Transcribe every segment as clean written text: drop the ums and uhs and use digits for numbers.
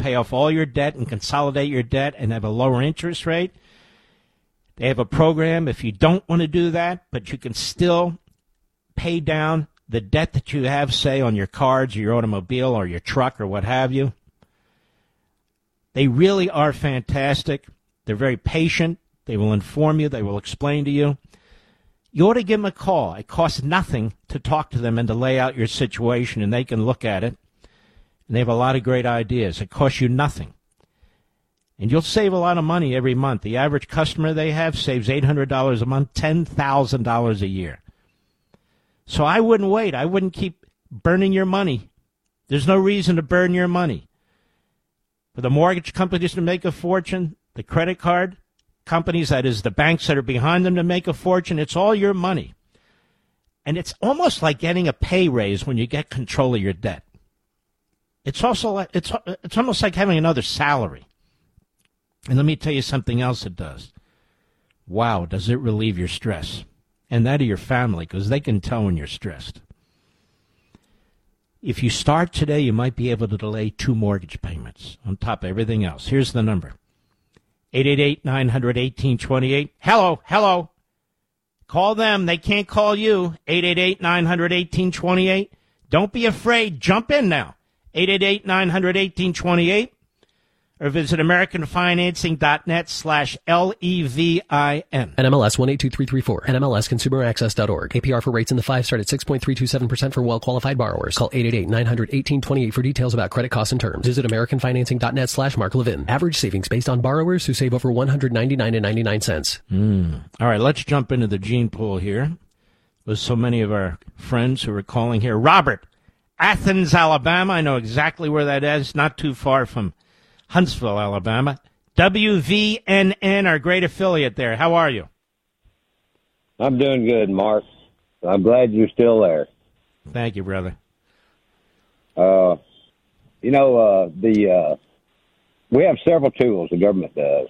pay off all your debt and consolidate your debt and have a lower interest rate. They have a program if you don't want to do that, but you can still pay down the debt that you have, say, on your cards or your automobile or your truck or what have you. They really are fantastic. They're very patient. They will inform you. They will explain to you. You ought to give them a call. It costs nothing to talk to them and to lay out your situation, and they can look at it. And they have a lot of great ideas. It costs you nothing. And you'll save a lot of money every month. The average customer they have saves $800 a month, $10,000 a year. So I wouldn't wait. I wouldn't keep burning your money. There's no reason to burn your money. For the mortgage companies to make a fortune, the credit card companies, that is the banks that are behind them, to make a fortune, it's all your money. And it's almost like getting a pay raise when you get control of your debt. It's also like, it's almost like having another salary. And let me tell you something else it does. Wow, does it relieve your stress? And that of your family, because they can tell when you're stressed. If you start today, you might be able to delay 2 mortgage payments on top of everything else. Here's the number. 888-900-1828. Hello. Call them. They can't call you. 888-900-1828. Don't be afraid. Jump in now. 888-900-1828. Or visit AmericanFinancing.net/LEVIN. NMLS 182334. NMLSConsumerAccess.org. APR for rates in the 5 start at 6.327% for well-qualified borrowers. Call 888-900-1828 for details about credit costs and terms. Visit AmericanFinancing.net/Mark Levin. Average savings based on borrowers who save over $199.99. All right, let's jump into the gene pool here with so many of our friends who are calling here. Robert, Athens, Alabama. I know exactly where that is. Not too far from Huntsville, Alabama. WVNN, our great affiliate there. How are you? I'm doing good, Mark. I'm glad you're still there. Thank you, brother. We have several tools, the government does.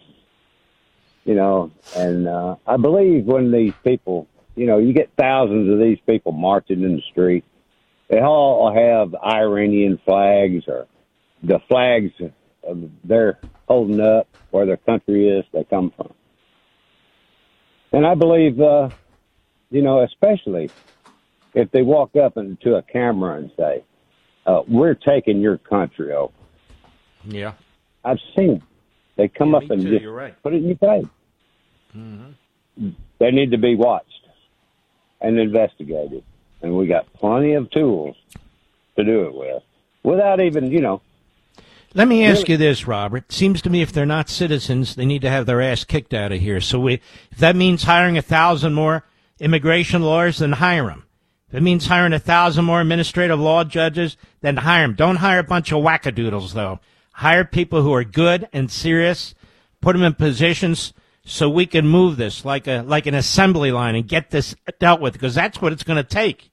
And I believe when these people, you get thousands of these people marching in the street, they all have Iranian flags or the flags they're holding up where their country is they come from. And I believe, especially if they walk up into a camera and say, we're taking your country over. Yeah. I've seen them. They come up and just put it in your face. Mm-hmm. They need to be watched and investigated. And we got plenty of tools to do it with without even, Let me ask you this, Robert. Seems to me if they're not citizens, they need to have their ass kicked out of here. So if that means hiring 1,000 more immigration lawyers, then hire them. If it means hiring 1,000 more administrative law judges, then hire them. Don't hire a bunch of wackadoodles, though. Hire people who are good and serious. Put them in positions so we can move this like an assembly line and get this dealt with, because that's what it's going to take.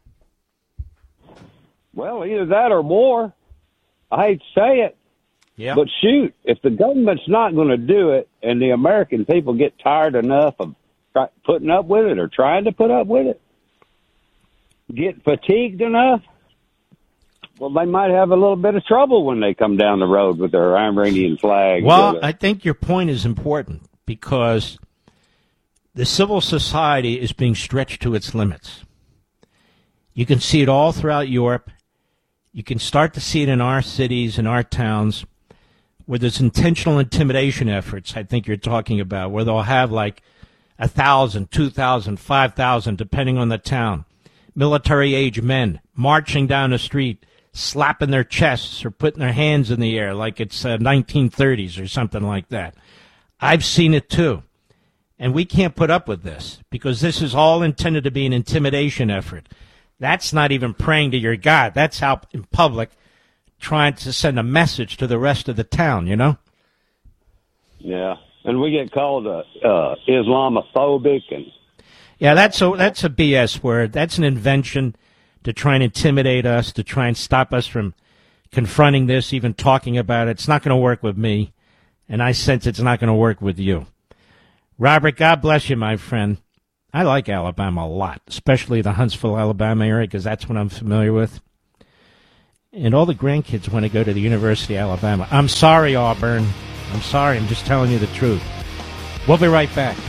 Well, either that or more. I hate to say it, but shoot, if the government's not going to do it and the American people get tired enough of putting up with it or trying to put up with it, get fatigued enough, well, they might have a little bit of trouble when they come down the road with their Iranian flag. Well, I think your point is important because the civil society is being stretched to its limits. You can see it all throughout Europe. You can start to see it in our cities, in our towns, where there's intentional intimidation efforts, I think you're talking about, where they'll have like 1,000, 2,000, 5,000, depending on the town, military-age men marching down the street, slapping their chests or putting their hands in the air like it's 1930s or something like that. I've seen it too. And we can't put up with this because this is all intended to be an intimidation effort. That's not even praying to your God. That's out in public trying to send a message to the rest of the town, Yeah, and we get called Islamophobic. Yeah, that's a BS word. That's an invention to try and intimidate us, to try and stop us from confronting this, even talking about it. It's not going to work with me, and I sense it's not going to work with you. Robert, God bless you, my friend. I like Alabama a lot, especially the Huntsville, Alabama area, because that's what I'm familiar with. and all the grandkids want to go to the University of Alabama. I'm sorry, Auburn. I'm sorry. I'm just telling you the truth. We'll be right back.